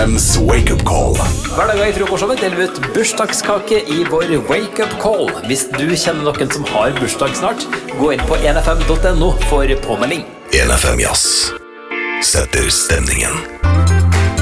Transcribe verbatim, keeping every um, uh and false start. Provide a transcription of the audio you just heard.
Fems Wake Up Call. Hver dag i frokostshowet deler vi ut bursdagskake i vår Wake Up Call. Hvis du kjenner noen som har bursdag snart, gå inn på en f m punktum no for påmelding. en F M Jazz setter stemningen.